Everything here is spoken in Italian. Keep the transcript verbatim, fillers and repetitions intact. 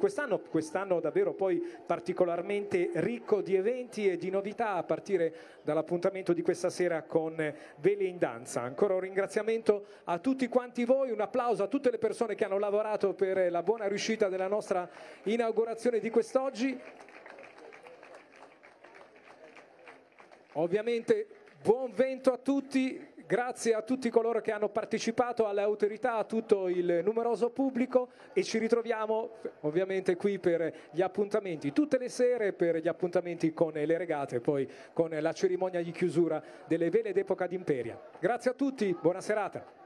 quest'anno, quest'anno davvero poi particolarmente ricco di eventi e di novità, a partire dall'appuntamento di questa sera con Vele in Danza. Ancora un ringraziamento a tutti quanti voi, un applauso a tutte le persone che hanno lavorato per la buona riuscita della nostra inaugurazione di quest'oggi. Ovviamente buon vento a tutti, grazie a tutti coloro che hanno partecipato, alle autorità, a tutto il numeroso pubblico, e ci ritroviamo ovviamente qui per gli appuntamenti tutte le sere, per gli appuntamenti con le regate, poi con la cerimonia di chiusura delle Vele d'Epoca d'Imperia. Grazie a tutti, buona serata.